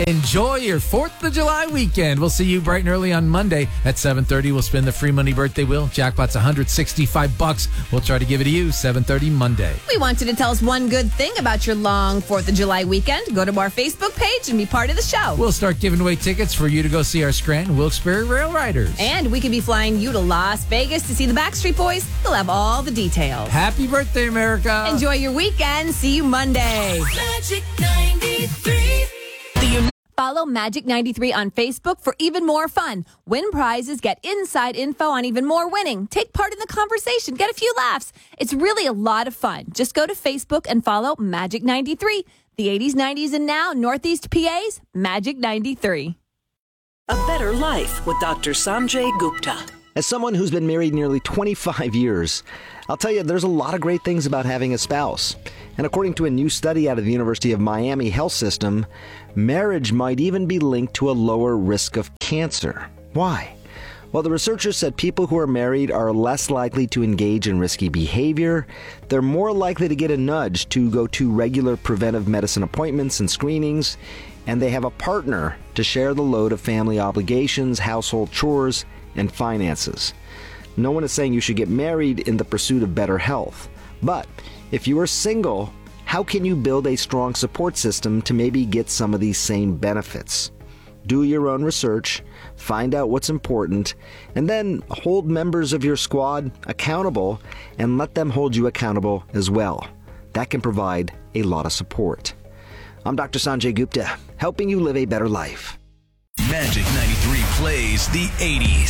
Enjoy your 4th of July weekend. We'll see you bright and early on Monday at 7:30. We'll spin the free money birthday wheel. Jackpot's $165. We'll try to give it to you 7:30 Monday. We want you to tell us one good thing about your long 4th of July weekend. Go to our Facebook page and be part of the show. We'll start giving away tickets for you to go see our Scranton Wilkes-Barre Rail Riders. And we could be flying you to Las Vegas to see the Backstreet Boys. We'll have all the details. Happy birthday, America. Enjoy your weekend. See you Monday. Magic 93. Follow Magic 93 on Facebook for even more fun. Win prizes, get inside info on even more winning. Take part in the conversation, get a few laughs. It's really a lot of fun. Just go to Facebook and follow Magic 93. The 80s, 90s, and now Northeast PA's Magic 93. A Better Life with Dr. Sanjay Gupta. As someone who's been married nearly 25 years, I'll tell you there's a lot of great things about having a spouse. And according to a new study out of the University of Miami Health System, marriage might even be linked to a lower risk of cancer. Why? Well, the researchers said people who are married are less likely to engage in risky behavior. They're more likely to get a nudge to go to regular preventive medicine appointments and screenings. And they have a partner to share the load of family obligations, household chores, and finances. No one is saying you should get married in the pursuit of better health. But if you are single, how can you build a strong support system to maybe get some of these same benefits? Do your own research, find out what's important, and then hold members of your squad accountable and let them hold you accountable as well. That can provide a lot of support. I'm Dr. Sanjay Gupta, helping you live a better life. Magic 93 plays the 80s.